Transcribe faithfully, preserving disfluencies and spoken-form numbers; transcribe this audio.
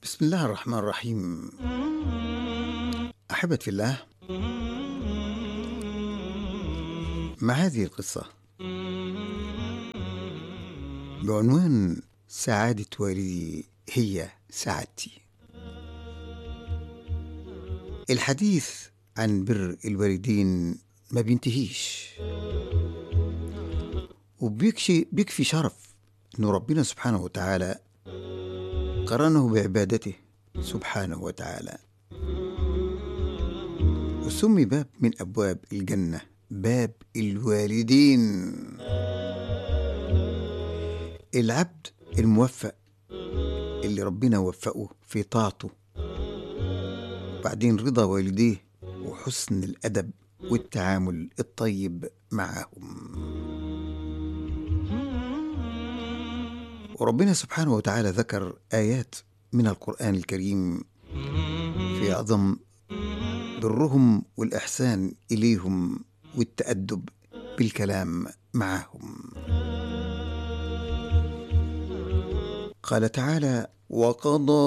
بسم الله الرحمن الرحيم. أحبة في الله، مع هذه القصة بعنوان سعادة والدي هي سعادتي. الحديث عن بر الوالدين ما بينتهيش، وبيكشي بيكفي شرف أن ربنا سبحانه وتعالى قرنه بعبادته سبحانه وتعالى، وسمي باب من أبواب الجنة باب الوالدين. العبد الموفق اللي ربنا وفقه في طاعته، بعدين رضا والديه وحسن الأدب والتعامل الطيب معهم. وربنا سبحانه وتعالى ذكر آيات من القرآن الكريم في عظم برهم والإحسان إليهم والتأدب بالكلام معهم. قال تعالى: وقضى